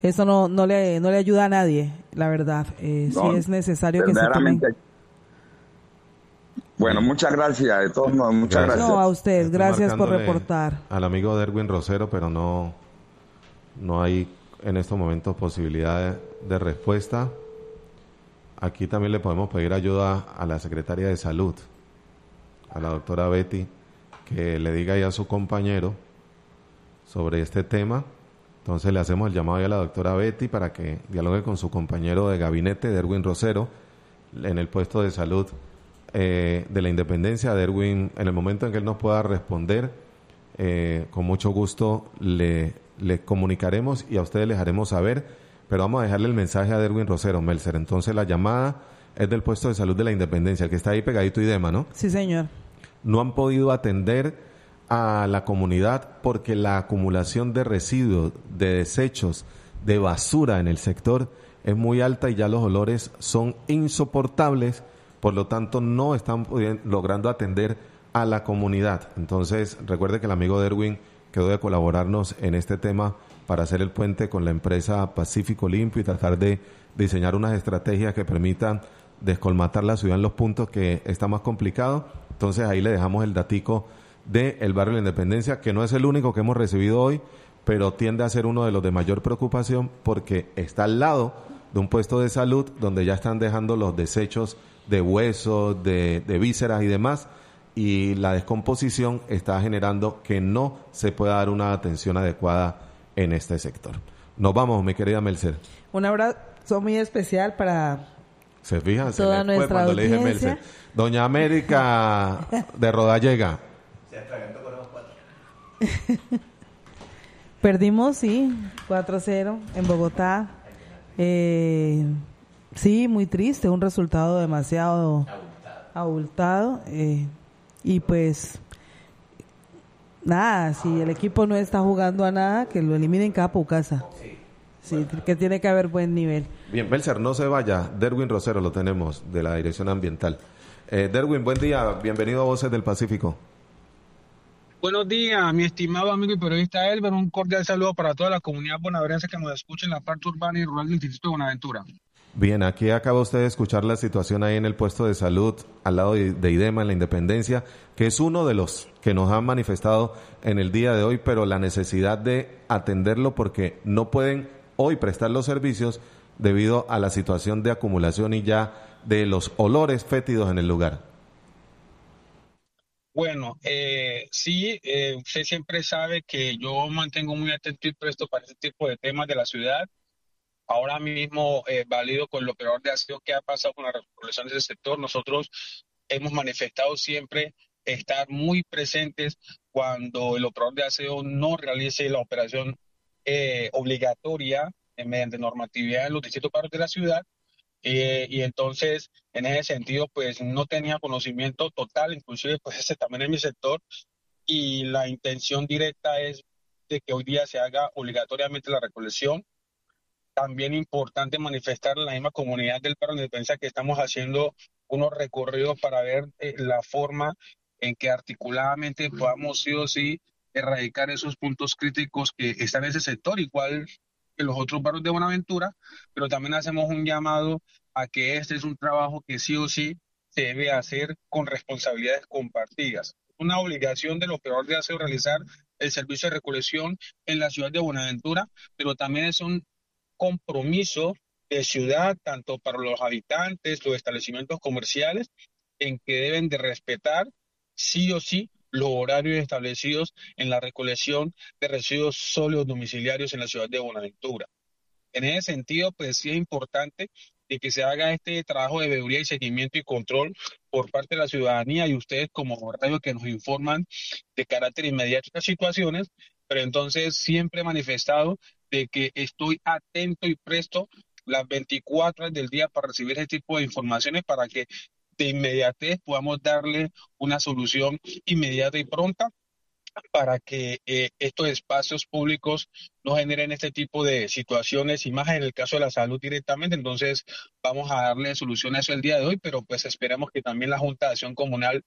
Eso no le ayuda a nadie, la verdad. Sí No, es necesario que se tomen. verdaderamente. Bueno, Bien, muchas gracias, de todos modos, muchas gracias. No, a gracias. usted, Estoy gracias por marcándole reportar. al amigo Derwin Rosero, pero no hay en estos momentos posibilidad de respuesta. Aquí también le podemos pedir ayuda a la secretaria de Salud, a la doctora Betty, que le diga ya a su compañero sobre este tema. Entonces le hacemos el llamado ya a la doctora Betty para que dialogue con su compañero de gabinete, Derwin Rosero, en el puesto de salud de la Independencia. Derwin, en el momento en que él nos pueda responder, con mucho gusto le comunicaremos y a ustedes les haremos saber, pero vamos a dejarle el mensaje a Derwin Rosero, Melser. Entonces la llamada es del puesto de salud de la Independencia, el que está ahí pegadito IDEMA, ¿no? Sí, señor. No han podido atender a la comunidad porque la acumulación de residuos, de desechos, de basura en el sector es muy alta y ya los olores son insoportables, por lo tanto no están logrando atender a la comunidad. Entonces recuerde que el amigo Derwin quedó de colaborarnos en este tema para hacer el puente con la empresa Pacífico Limpio y tratar de diseñar unas estrategias que permitan descolmatar la ciudad en los puntos que está más complicado. Entonces ahí le dejamos el datico del barrio de la Independencia, que no es el único que hemos recibido hoy, pero tiende a ser uno de los de mayor preocupación porque está al lado de un puesto de salud donde ya están dejando los desechos de huesos, de vísceras y demás, y la descomposición está generando que no se pueda dar una atención adecuada en este sector. Nos vamos, mi querida Melcer. Un abrazo muy especial para Se fija, se toda le fue nuestra cuando le dije audiencia. Melcer. Doña América de Rodallega. Perdimos, sí, 4-0 en Bogotá. Sí, muy triste, un resultado demasiado abultado. Y pues, nada, si el equipo no está jugando a nada, que lo eliminen capo casa. Sí, que tiene que haber buen nivel. Bien, Melcer, no se vaya. Derwin Rosero lo tenemos de la Dirección Ambiental. Derwin, buen día. Bienvenido a Voces del Pacífico. Buenos días, mi estimado amigo y periodista Elber. Un cordial saludo para toda la comunidad bonaerense que nos escucha en la parte urbana y rural del distrito de Buenaventura. Bien, aquí acaba usted de escuchar la situación ahí en el puesto de salud al lado de IDEMA en la Independencia, que es uno de los que nos han manifestado en el día de hoy, pero la necesidad de atenderlo porque no pueden hoy prestar los servicios debido a la situación de acumulación y ya de los olores fétidos en el lugar. Bueno, sí, usted siempre sabe que yo mantengo muy atento y presto para este tipo de temas de la ciudad. Ahora mismo, válido con lo peor de aseo que ha pasado con las recolecciones del sector, nosotros hemos manifestado siempre estar muy presentes cuando el operador de aseo no realice la operación obligatoria mediante normatividad en los distintos barrios de la ciudad. Y entonces, en ese sentido, pues no tenía conocimiento total, inclusive pues ese también es mi sector, y la intención directa es de que hoy día se haga obligatoriamente la recolección. También importante manifestar en la misma comunidad del Perro de Defensa que estamos haciendo unos recorridos para ver la forma en que articuladamente podamos sí o sí erradicar esos puntos críticos que están en ese sector, igual que los otros barrios de Buenaventura, pero también hacemos un llamado a que este es un trabajo que sí o sí se debe hacer con responsabilidades compartidas. Una obligación del operador de aseo realizar el servicio de recolección en la ciudad de Buenaventura, pero también es un compromiso de ciudad, tanto para los habitantes, los establecimientos comerciales, en que deben de respetar sí o sí los horarios establecidos en la recolección de residuos sólidos domiciliarios en la ciudad de Buenaventura. En ese sentido, pues sí es importante de que se haga este trabajo de veeduría y seguimiento y control por parte de la ciudadanía y ustedes como radio que nos informan de carácter inmediato a estas situaciones, pero entonces siempre he manifestado de que estoy atento y presto las 24 horas del día para recibir este tipo de informaciones para que de inmediatez podamos darle una solución inmediata y pronta para que estos espacios públicos no generen este tipo de situaciones y más en el caso de la salud directamente. Entonces vamos a darle solución a eso el día de hoy, pero pues esperamos que también la Junta de Acción Comunal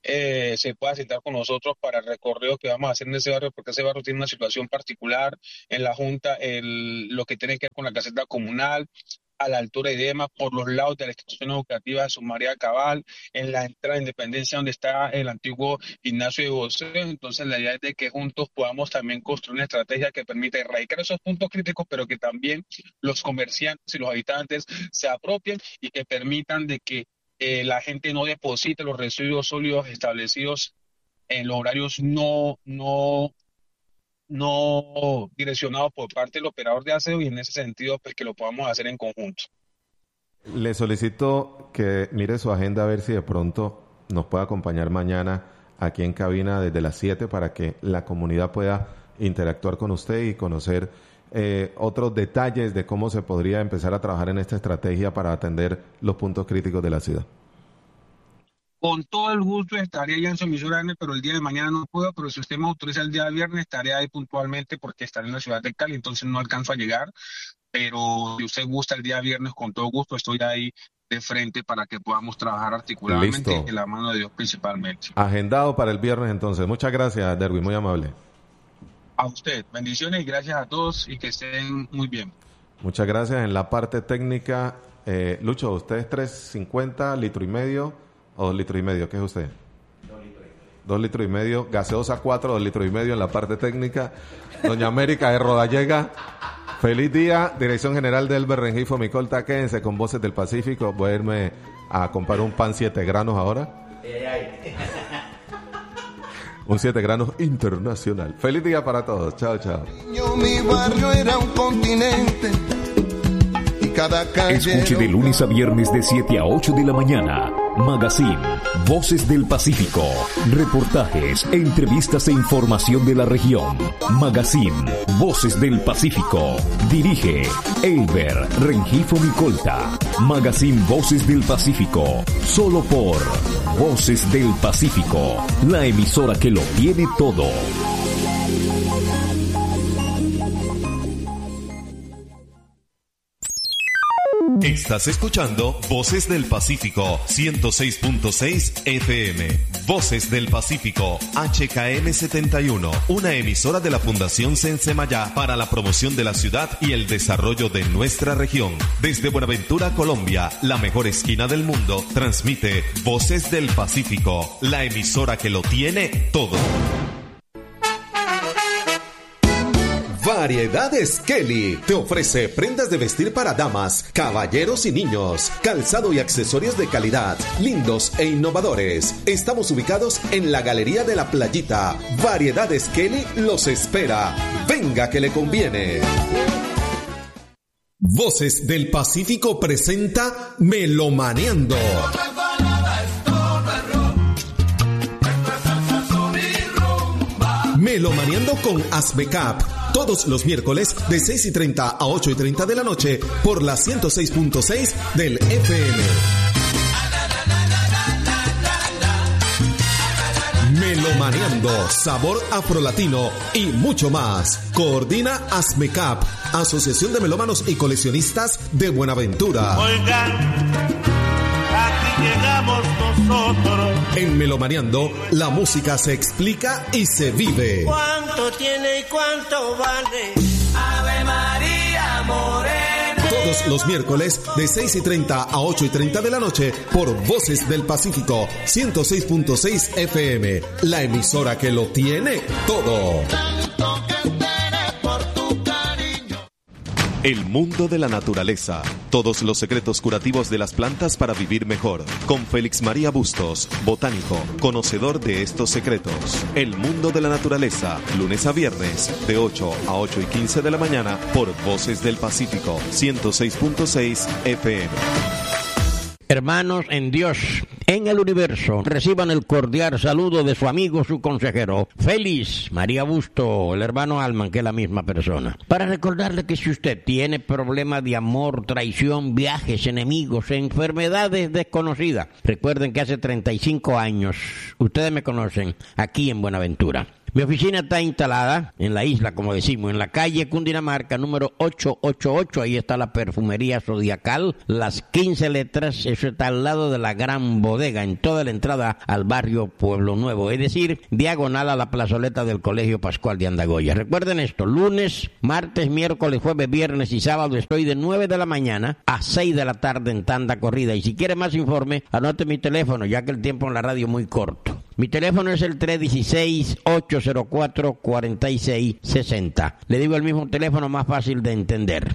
se pueda sentar con nosotros para el recorrido que vamos a hacer en ese barrio, porque ese barrio tiene una situación particular en la Junta, lo que tiene que ver con la caseta comunal, a la altura y demás, por los lados de la institución educativa de Su María Cabal, en la entrada de Independencia, donde está el antiguo gimnasio de boxeo. Entonces, la idea es de que juntos podamos también construir una estrategia que permita erradicar esos puntos críticos, pero que también los comerciantes y los habitantes se apropien y que permitan de que la gente no deposite los residuos sólidos establecidos en los horarios no direccionados por parte del operador de aseo, y en ese sentido pues que lo podamos hacer en conjunto. Le solicito que mire su agenda a ver si de pronto nos puede acompañar mañana aquí en cabina desde las 7 para que la comunidad pueda interactuar con usted y conocer otros detalles de cómo se podría empezar a trabajar en esta estrategia para atender los puntos críticos de la ciudad. Con todo el gusto estaría ya en su emisora, pero el día de mañana no puedo, pero si usted me autoriza el día de viernes estaré ahí puntualmente porque estaré en la ciudad de Cali, entonces no alcanzo a llegar, pero si usted gusta el día viernes, con todo gusto estoy ahí de frente para que podamos trabajar articuladamente. Listo. En la mano de Dios principalmente. Agendado para el viernes entonces. Muchas gracias, Derwin, muy amable. A usted, bendiciones y gracias a todos y que estén muy bien. Muchas gracias. En la parte técnica, Lucho, ¿usted es 350, litro y medio o 2 litros y medio? ¿Qué es usted? 2 litros y medio. Gaseosa 4, 2 litros y medio en la parte técnica. Doña América de Rodallega. Feliz día. Dirección General de Elber Rengifo Micolta. Quédense con Voces del Pacífico. Voy a irme a comprar un pan 7 granos ahora. Un 7 granos internacional. Feliz día para todos. Chao, chao. Mi barrio era un continente. Escuche de lunes a viernes de 7 a 8 de la mañana. Magazine Voces del Pacífico. Reportajes, entrevistas e información de la región. Magazine Voces del Pacífico. Dirige Elber Rengifo Micolta. Magazine Voces del Pacífico. Solo por Voces del Pacífico. La emisora que lo tiene todo. Estás escuchando Voces del Pacífico 106.6 FM. Voces del Pacífico HKM 71, una emisora de la Fundación Sensemayá para la promoción de la ciudad y el desarrollo de nuestra región. Desde Buenaventura, Colombia, la mejor esquina del mundo, transmite Voces del Pacífico, la emisora que lo tiene todo. Variedades Kelly te ofrece prendas de vestir para damas, caballeros y niños, calzado y accesorios de calidad, lindos e innovadores. Estamos ubicados en la Galería de la Playita. Variedades Kelly los espera. Venga que le conviene. Voces del Pacífico presenta Melomaneando. Melomaneando con Asbecap. Todos los miércoles de 6:30 a 8:30 de la noche por la 106.6 del FM. Melomaneando, sabor afrolatino y mucho más. Coordina Asmecap, Asociación de Melómanos y Coleccionistas de Buenaventura. Oigan, aquí llegamos nosotros. En Melomaneando, la música se explica y se vive. ¿Cuánto tiene y cuánto vale? Ave María Morena. Todos los miércoles de 6:30 a 8:30 de la noche por Voces del Pacífico 106.6 FM, la emisora que lo tiene todo. El mundo de la naturaleza. Todos los secretos curativos de las plantas para vivir mejor. Con Félix María Bustos, botánico, conocedor de estos secretos. El mundo de la naturaleza. Lunes a viernes, de 8 a 8:15 de la mañana, por Voces del Pacífico, 106.6 FM. Hermanos en Dios, en el universo, reciban el cordial saludo de su amigo, su consejero, Félix María Busto, el hermano Alman, que es la misma persona. Para recordarle que si usted tiene problemas de amor, traición, viajes, enemigos, enfermedades desconocidas, recuerden que hace 35 años, ustedes me conocen, aquí en Buenaventura, Mi oficina está instalada en la isla, como decimos, en la calle Cundinamarca, número 888. Ahí está la perfumería Zodiacal, las 15 letras. Eso está al lado de la Gran Bodega, en toda la entrada al barrio Pueblo Nuevo. Es decir, diagonal a la plazoleta del Colegio Pascual de Andagoya. Recuerden esto, lunes, martes, miércoles, jueves, viernes y sábado estoy de 9 de la mañana a 6 de la tarde en tanda corrida. Y si quiere más informe, anote mi teléfono, ya que el tiempo en la radio es muy corto. Mi teléfono es el 316-804-4660. Le digo el mismo teléfono más fácil de entender.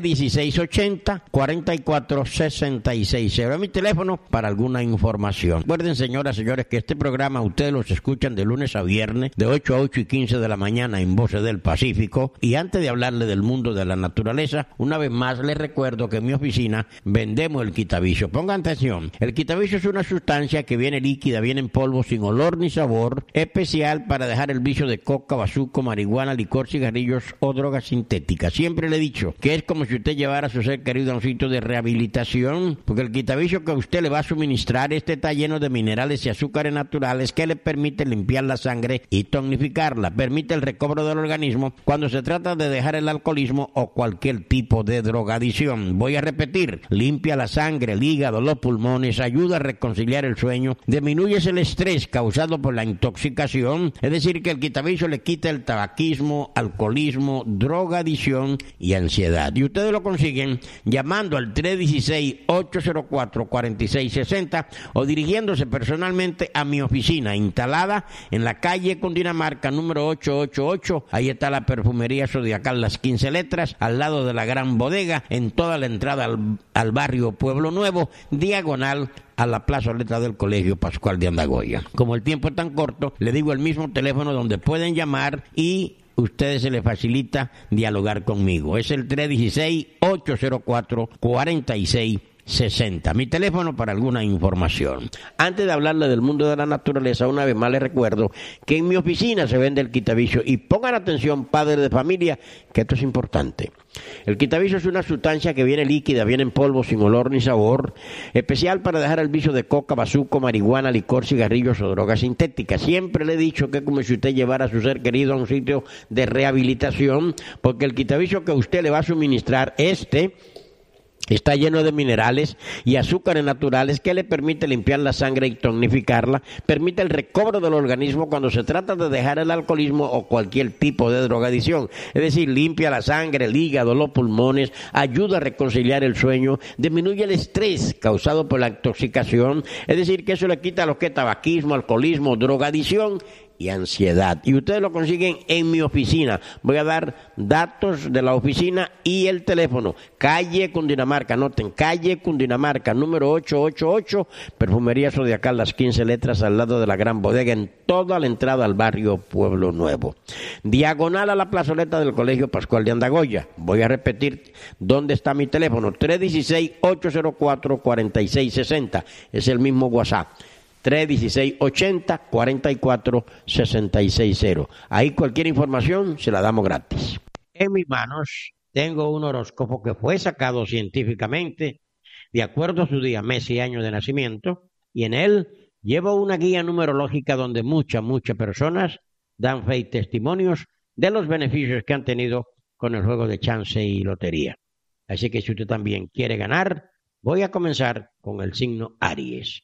316-80-44-66. Es mi teléfono para alguna información. Recuerden, señoras y señores, que este programa ustedes los escuchan de lunes a viernes, de 8 a 8 y 15 de la mañana en Voces del Pacífico. Y antes de hablarle del mundo de la naturaleza, una vez más les recuerdo que en mi oficina vendemos el quitavicio. Pongan atención. El quitavicio es una sustancia que viene líquida, viene en polvo sin olor ni sabor, especial para dejar el vicio de coca, bazuco, marihuana, licor, cigarrillos o drogas sintéticas. Siempre le he dicho que es como si usted llevara a su ser querido a un sitio de rehabilitación, porque el quitavicio que usted le va a suministrar está lleno de minerales y azúcares naturales que le permiten limpiar la sangre y tonificarla, permite el recobro del organismo cuando se trata de dejar el alcoholismo o cualquier tipo de drogadicción. Voy a repetir, limpia la sangre, el hígado, los pulmones, ayuda a reconciliar el sueño, disminuye el estrés causado por la intoxicación, es decir, que el quitavicio le quita el tabaquismo, alcoholismo, drogadicción y ansiedad. Y ustedes lo consiguen llamando al 316-804-4660 o dirigiéndose personalmente a mi oficina instalada en la calle Cundinamarca número 888. Ahí está la perfumería Zodiacal, las 15 letras, al lado de la Gran Bodega, en toda la entrada al barrio Pueblo Nuevo, diagonal a la plazoleta del Colegio Pascual de Andagoya. Como el tiempo es tan corto, le digo el mismo teléfono donde pueden llamar y ustedes se les facilita dialogar conmigo. Es el 316-804-4660. Mi teléfono para alguna información. Antes de hablarle del mundo de la naturaleza, una vez más les recuerdo que en mi oficina se vende el quitavicio. Y pongan atención, padres de familia, que esto es importante. El quitavicio es una sustancia que viene líquida, viene en polvo, sin olor ni sabor, especial para dejar el vicio de coca, bazuco, marihuana, licor, cigarrillos o drogas sintéticas. Siempre le he dicho que es como si usted llevara a su ser querido a un sitio de rehabilitación, porque el quitavicio que usted le va a suministrar está lleno de minerales y azúcares naturales que le permite limpiar la sangre y tonificarla, permite el recobro del organismo cuando se trata de dejar el alcoholismo o cualquier tipo de drogadicción. Es decir, limpia la sangre, el hígado, los pulmones, ayuda a reconciliar el sueño, disminuye el estrés causado por la intoxicación. Es decir, que eso le quita lo que es tabaquismo, alcoholismo, drogadicción y ansiedad. Y ustedes lo consiguen en mi oficina. Voy a dar datos de la oficina y el teléfono. Calle Cundinamarca, anoten, calle Cundinamarca, número 888, perfumería Zodiacal, las 15 letras, al lado de la Gran Bodega, en toda la entrada al barrio Pueblo Nuevo. Diagonal a la plazoleta del Colegio Pascual de Andagoya. Voy a repetir dónde está mi teléfono. 316-804-4660. Es el mismo WhatsApp. 316-80-44-660. Ahí cualquier información se la damos gratis. En mis manos tengo un horóscopo que fue sacado científicamente de acuerdo a su día, mes y año de nacimiento, y en él llevo una guía numerológica donde muchas personas dan fe y testimonios de los beneficios que han tenido con el juego de chance y lotería. Así que si usted también quiere ganar, voy a comenzar con el signo Aries.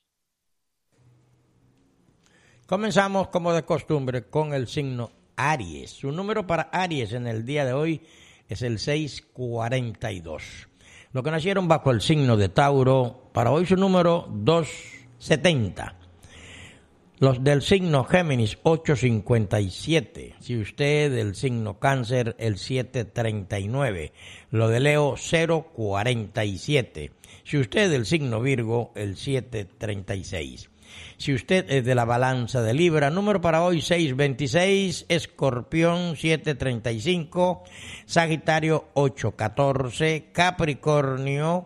Comenzamos, como de costumbre, con el signo Aries. Su número para Aries en el día de hoy es el 642. Los que nacieron bajo el signo de Tauro, para hoy su número 270. Los del signo Géminis, 857. Si usted del signo Cáncer, el 739. Lo de Leo, 047. Si usted del signo Virgo, el 736. Si usted es de la balanza de Libra, número para hoy 626, Escorpión 735, Sagitario 814, Capricornio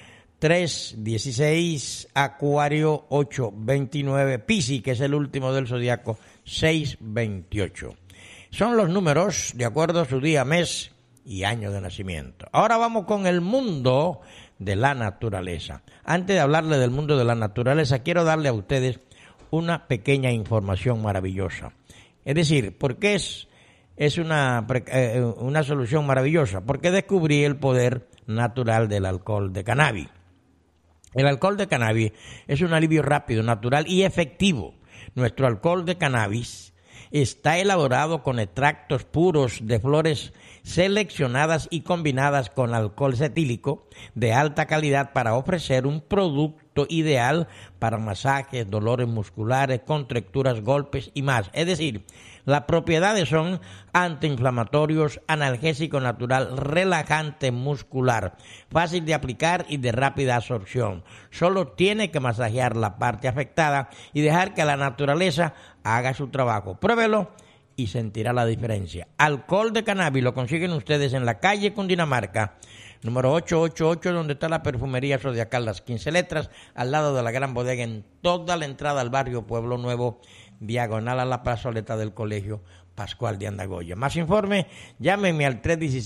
316, Acuario 829, Piscis, que es el último del zodiaco, 628. Son los números de acuerdo a su día, mes y año de nacimiento. Ahora vamos con el mundo de la naturaleza. Antes de hablarle del mundo de la naturaleza, quiero darle a ustedes una pequeña información maravillosa. Es decir, ¿por qué es una solución maravillosa? Porque descubrí el poder natural del alcohol de cannabis. El alcohol de cannabis es un alivio rápido, natural y efectivo. Nuestro alcohol de cannabis está elaborado con extractos puros de flores seleccionadas y combinadas con alcohol cetílico de alta calidad para ofrecer un producto ideal para masajes, dolores musculares, contracturas, golpes y más. Es decir, las propiedades son antiinflamatorios, analgésico natural, relajante muscular, fácil de aplicar y de rápida absorción. Solo tiene que masajear la parte afectada y dejar que la naturaleza haga su trabajo. Pruébelo y sentirá la diferencia. Alcohol de cannabis lo consiguen ustedes en la calle Cundinamarca, número 888, donde está la perfumería Zodiacal, las 15 letras, al lado de la gran bodega, en toda la entrada al barrio Pueblo Nuevo, diagonal a la plazoleta del Colegio Pascual de Andagoya. Más informe, llámeme al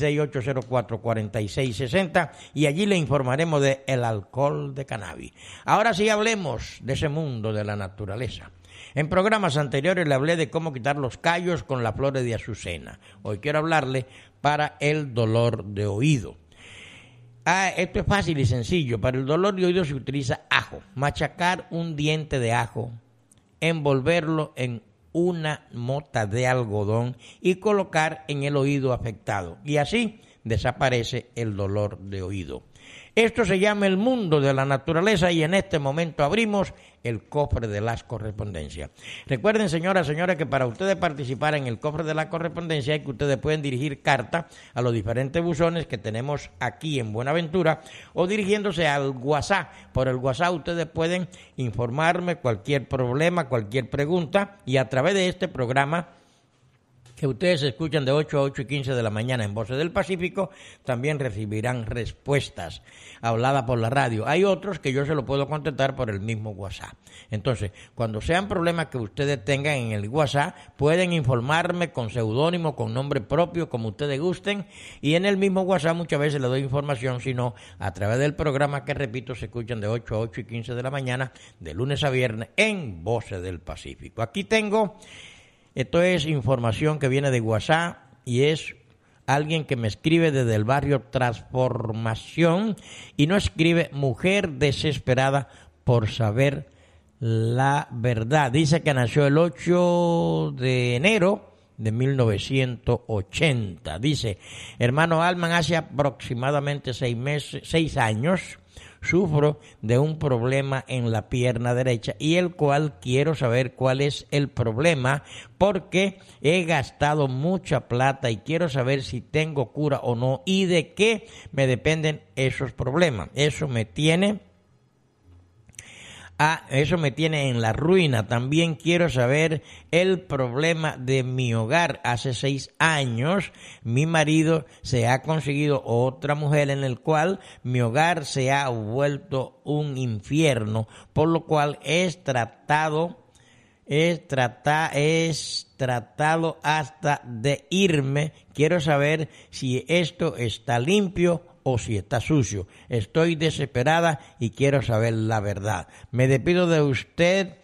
316-804-4660 y allí le informaremos de el alcohol de cannabis. Ahora sí hablemos de ese mundo de la naturaleza. En programas anteriores le hablé de cómo quitar los callos con las flores de azucena. Hoy quiero hablarle para el dolor de oído. Esto es fácil y sencillo. Para el dolor de oído se utiliza ajo. Machacar un diente de ajo, envolverlo en una mota de algodón y colocar en el oído afectado. Y así desaparece el dolor de oído. Esto se llama el mundo de la naturaleza y en este momento abrimos el cofre de las correspondencias. Recuerden, señoras, señores, que para ustedes participar en el cofre de la correspondencia hay que ustedes pueden dirigir carta a los diferentes buzones que tenemos aquí en Buenaventura o dirigiéndose al WhatsApp. Por el WhatsApp ustedes pueden informarme cualquier problema, cualquier pregunta y a través de este programa que ustedes escuchan de 8 a 8 y 15 de la mañana en Voces del Pacífico, también recibirán respuestas habladas por la radio. Hay otros que yo se lo puedo contestar por el mismo WhatsApp. Entonces, cuando sean problemas que ustedes tengan en el WhatsApp, pueden informarme con seudónimo, con nombre propio, como ustedes gusten, y en el mismo WhatsApp muchas veces le doy información, sino a través del programa que, repito, se escuchan de 8 a 8 y 15 de la mañana, de lunes a viernes, en Voces del Pacífico. Aquí tengo... Esto es información que viene de WhatsApp y es alguien que me escribe desde el barrio Transformación y no escribe mujer desesperada por saber la verdad. Dice que nació el 8 de enero de 1980. Dice, hermano Alman, hace aproximadamente 6 años sufro de un problema en la pierna derecha y el cual quiero saber cuál es el problema porque he gastado mucha plata y quiero saber si tengo cura o no y de qué me dependen esos problemas. Eso me tiene en la ruina. También quiero saber el problema de mi hogar. Hace 6 años mi marido se ha conseguido otra mujer en el cual mi hogar se ha vuelto un infierno, por lo cual es tratado hasta de irme. Quiero saber si esto está limpio o si está sucio. Estoy desesperada y quiero saber la verdad. Me despido de usted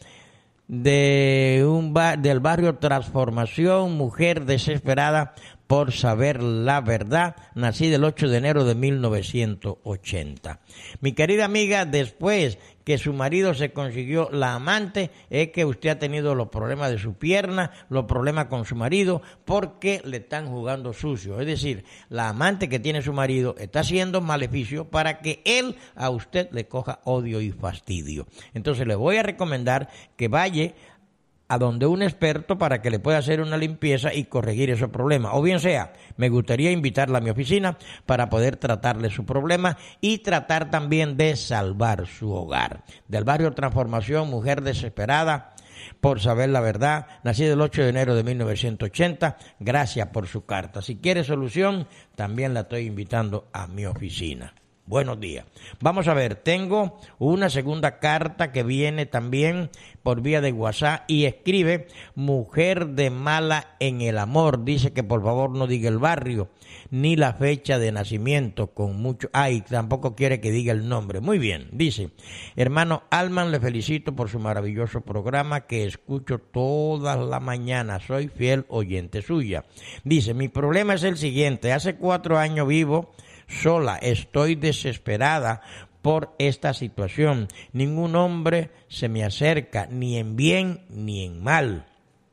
del barrio Transformación, mujer desesperada por saber la verdad. Nací del 8 de enero de 1980. Mi querida amiga, después que su marido se consiguió la amante, es que usted ha tenido los problemas de su pierna, los problemas con su marido, porque le están jugando sucio. Es decir, la amante que tiene su marido está haciendo maleficio para que él a usted le coja odio y fastidio. Entonces le voy a recomendar que vaya a donde un experto para que le pueda hacer una limpieza y corregir esos problemas. O bien sea, me gustaría invitarla a mi oficina para poder tratarle su problema y tratar también de salvar su hogar. Del barrio Transformación, mujer desesperada por saber la verdad, nací el 8 de enero de 1980, gracias por su carta. Si quiere solución, también la estoy invitando a mi oficina. Buenos días. Vamos a ver, tengo una segunda carta que viene también por vía de WhatsApp y escribe mujer de mala en el amor. Dice que por favor no diga el barrio ni la fecha de nacimiento con mucho... Ay, tampoco quiere que diga el nombre. Muy bien, dice, hermano Alman, le felicito por su maravilloso programa que escucho todas las mañanas. Soy fiel oyente suya. Dice, mi problema es el siguiente. Hace 4 años vivo sola, estoy desesperada por esta situación. Ningún hombre se me acerca, ni en bien ni en mal.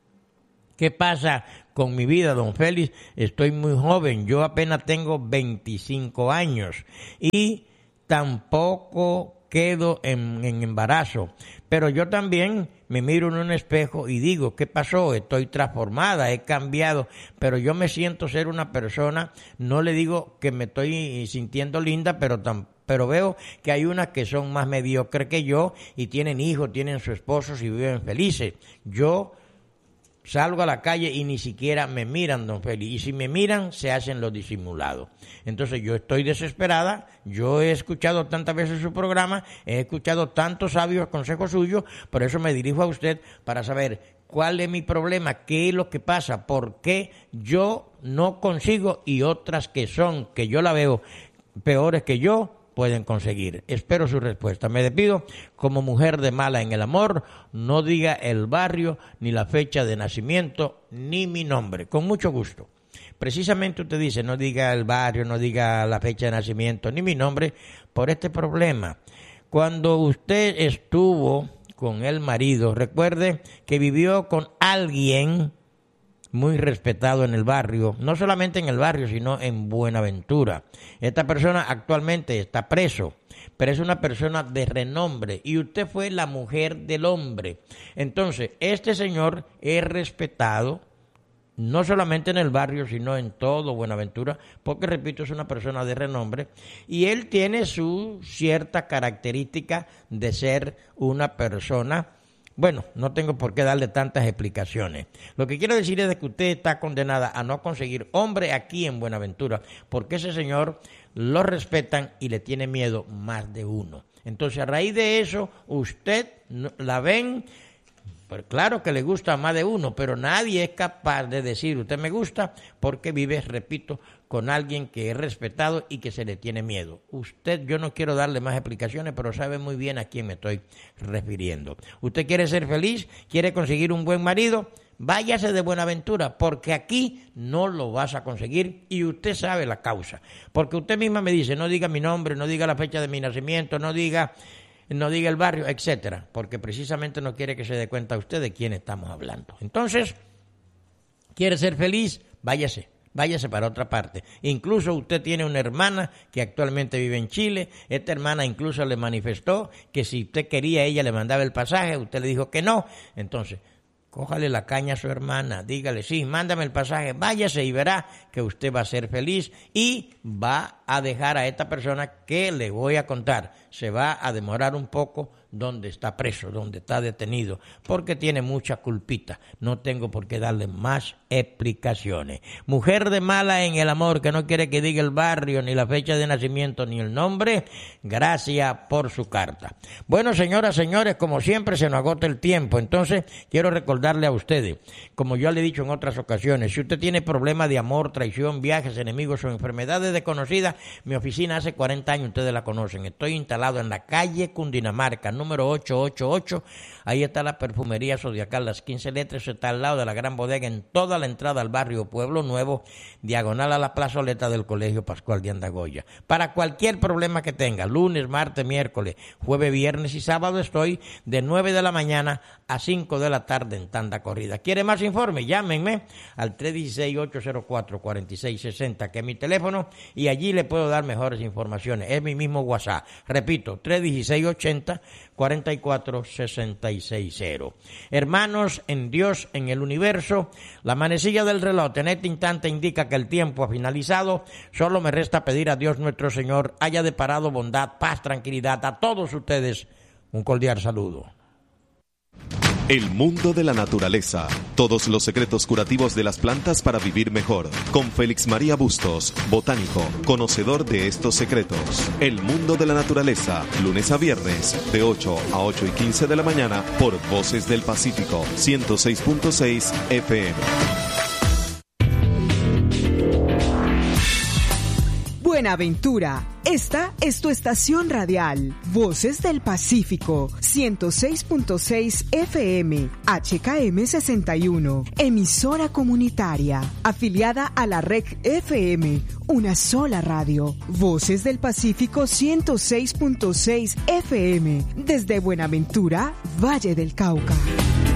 ¿Qué pasa con mi vida, don Félix? Estoy muy joven, yo apenas tengo 25 años y tampoco quedo en embarazo. Pero yo también me miro en un espejo y digo, ¿qué pasó? Estoy transformada, he cambiado, pero yo me siento ser una persona, no le digo que me estoy sintiendo linda, pero veo que hay unas que son más mediocres que yo y tienen hijos, tienen sus esposos y viven felices. Yo salgo a la calle y ni siquiera me miran, don Félix, y si me miran se hacen los disimulados. Entonces yo estoy desesperada, yo he escuchado tantas veces su programa, he escuchado tantos sabios consejos suyos, por eso me dirijo a usted para saber cuál es mi problema, qué es lo que pasa, por qué yo no consigo y otras que yo la veo peores que yo, pueden conseguir. Espero su respuesta. Me despido como mujer de mala en el amor. No diga el barrio, ni la fecha de nacimiento, ni mi nombre. Con mucho gusto. Precisamente usted dice, no diga el barrio, no diga la fecha de nacimiento, ni mi nombre, por este problema. Cuando usted estuvo con el marido, recuerde que vivió con alguien muy respetado en el barrio, no solamente en el barrio, sino en Buenaventura. Esta persona actualmente está preso, pero es una persona de renombre y usted fue la mujer del hombre. Entonces, este señor es respetado no solamente en el barrio, sino en todo Buenaventura, porque, repito, es una persona de renombre y él tiene su cierta característica de ser una persona. Bueno, no tengo por qué darle tantas explicaciones. Lo que quiero decir es de que usted está condenada a no conseguir hombre aquí en Buenaventura, porque ese señor lo respetan y le tiene miedo más de uno. Entonces, a raíz de eso, usted la ven, pues claro que le gusta a más de uno, pero nadie es capaz de decir, usted me gusta, porque vive, repito, con alguien que es respetado y que se le tiene miedo. Usted, yo no quiero darle más explicaciones, pero sabe muy bien a quién me estoy refiriendo. Usted quiere ser feliz, quiere conseguir un buen marido, váyase de Buenaventura, porque aquí no lo vas a conseguir y usted sabe la causa. Porque usted misma me dice, no diga mi nombre, no diga la fecha de mi nacimiento, no diga el barrio, etcétera, porque precisamente no quiere que se dé cuenta usted de quién estamos hablando. Entonces, ¿quiere ser feliz? Váyase para otra parte. Incluso usted tiene una hermana que actualmente vive en Chile. Esta hermana incluso le manifestó que si usted quería, ella le mandaba el pasaje. Usted le dijo que no. Entonces, cójale la caña a su hermana, dígale, sí, mándame el pasaje, váyase y verá que usted va a ser feliz y va a dejar a esta persona que le voy a contar. Se va a demorar un poco donde está preso, donde está detenido, porque tiene mucha culpita. No tengo por qué darle más explicaciones. Mujer de mala en el amor, que no quiere que diga el barrio, ni la fecha de nacimiento, ni el nombre, gracias por su carta. Bueno, señoras, señores, como siempre se nos agota el tiempo, entonces quiero recordarle a ustedes, como yo le he dicho en otras ocasiones, si usted tiene problemas de amor, traición, viajes, enemigos o enfermedades desconocidas, mi oficina hace 40 años, ustedes la conocen, estoy instalado en la calle Cundinamarca, número 888, ahí está la perfumería Zodiacal, las 15 letras, está al lado de la gran bodega, en toda la entrada al barrio Pueblo Nuevo, diagonal a la plazoleta del Colegio Pascual de Andagoya. Para cualquier problema que tenga, lunes, martes, miércoles, jueves, viernes y sábado, estoy de 9 de la mañana a 5 de la tarde en tanda corrida. ¿Quiere más informe? Llámenme al 316-804-4660, que es mi teléfono, y allí le puedo dar mejores informaciones. Es mi mismo WhatsApp. Repito, 316-80-44-660. Hermanos en Dios, en el universo, la manecilla del reloj en este instante indica que el tiempo ha finalizado. Solo me resta pedir a Dios nuestro Señor haya deparado bondad, paz, tranquilidad a todos ustedes. Un cordial saludo. El mundo de la naturaleza. Todos los secretos curativos de las plantas para vivir mejor. Con Félix María Bustos, botánico, conocedor de estos secretos. El mundo de la naturaleza. Lunes a viernes, de 8 a 8:15 de la mañana, por Voces del Pacífico, 106.6 FM. Buenaventura, esta es tu estación radial, Voces del Pacífico, 106.6 FM, HKM 61, emisora comunitaria, afiliada a la Red FM, una sola radio, Voces del Pacífico 106.6 FM, desde Buenaventura, Valle del Cauca.